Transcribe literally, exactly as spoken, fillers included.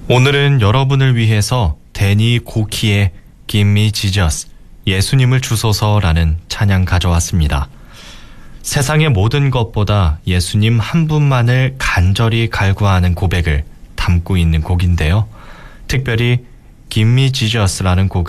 오늘은 여러분을 위해서 데니 고키의 Give Me Jesus, 예수님을 주소서라는 찬양 가져왔습니다. 세상의 모든 것보다 예수님 한 분만을 간절히 갈구하는 고백을 담고 있는 곡인데요. 특별히 Give Me Jesus라는 곡은